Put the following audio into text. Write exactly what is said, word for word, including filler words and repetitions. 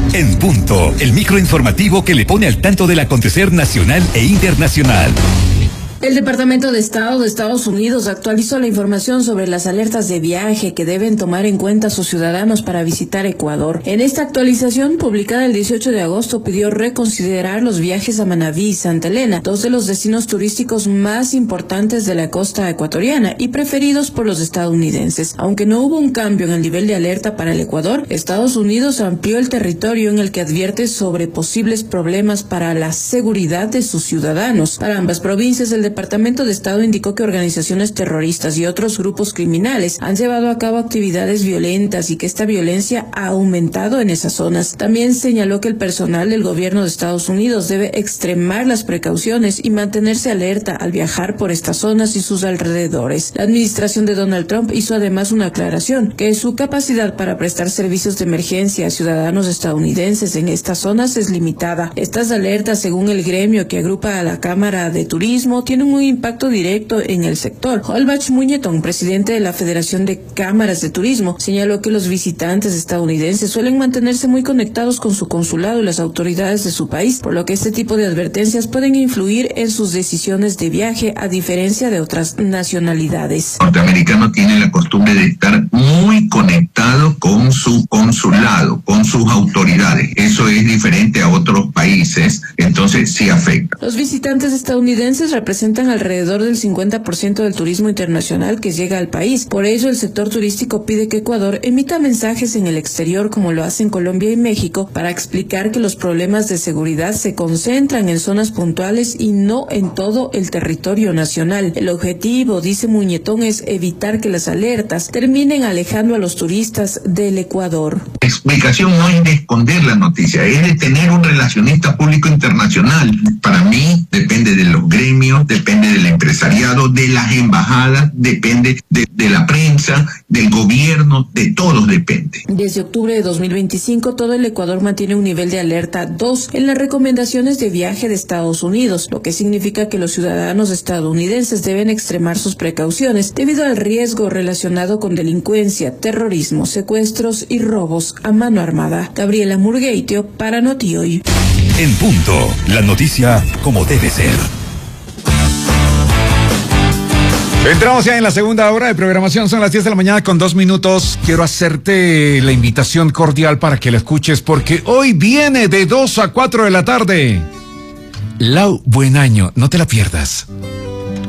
En punto, el microinformativo que le pone al tanto del acontecer nacional e internacional. El Departamento de Estado de Estados Unidos actualizó la información sobre las alertas de viaje que deben tomar en cuenta sus ciudadanos para visitar Ecuador. En esta actualización, publicada el dieciocho de agosto, pidió reconsiderar los viajes a Manabí y Santa Elena, dos de los destinos turísticos más importantes de la costa ecuatoriana y preferidos por los estadounidenses. Aunque no hubo un cambio en el nivel de alerta para el Ecuador, Estados Unidos amplió el territorio en el que advierte sobre posibles problemas para la seguridad de sus ciudadanos. Para ambas provincias, el Departamento de Estado indicó que organizaciones terroristas y otros grupos criminales han llevado a cabo actividades violentas y que esta violencia ha aumentado en esas zonas. También señaló que el personal del gobierno de Estados Unidos debe extremar las precauciones y mantenerse alerta al viajar por estas zonas y sus alrededores. La administración de Donald Trump hizo además una aclaración, que su capacidad para prestar servicios de emergencia a ciudadanos estadounidenses en estas zonas es limitada. Estas alertas, según el gremio que agrupa a la Cámara de Turismo, tienen un impacto directo en el sector. Holbach Muñetón, presidente de la Federación de Cámaras de Turismo, señaló que los visitantes estadounidenses suelen mantenerse muy conectados con su consulado y las autoridades de su país, por lo que este tipo de advertencias pueden influir en sus decisiones de viaje, a diferencia de otras nacionalidades. El norteamericano tiene la costumbre de estar muy conectado con su consulado, con sus autoridades. Eso es diferente a otros países, entonces sí afecta. Los visitantes estadounidenses representan alrededor del cincuenta por ciento del turismo internacional que llega al país. Por ello, el sector turístico pide que Ecuador emita mensajes en el exterior, como lo hacen Colombia y México, para explicar que los problemas de seguridad se concentran en zonas puntuales y no en todo el territorio nacional. El objetivo, dice Muñetón, es evitar que las alertas terminen alejando a los turistas del Ecuador. La explicación no es de esconder la noticia, es de tener un relacionista público internacional. Para mí, depende de los gremios, depende del empresariado, de las embajadas, depende de, de la prensa, del gobierno, de todos depende. Desde octubre de dos mil veinticinco, todo el Ecuador mantiene un nivel de alerta dos en las recomendaciones de viaje de Estados Unidos, lo que significa que los ciudadanos estadounidenses deben extremar sus precauciones debido al riesgo relacionado con delincuencia, terrorismo, secuestros y robos a mano armada. Gabriela Murgueitio para Notioy. En punto, la noticia como debe ser. Entramos ya en la segunda hora de programación, son las diez de la mañana con dos minutos. Quiero hacerte la invitación cordial para que la escuches, porque hoy viene de dos a cuatro de la tarde Lau Buen Año, no te la pierdas.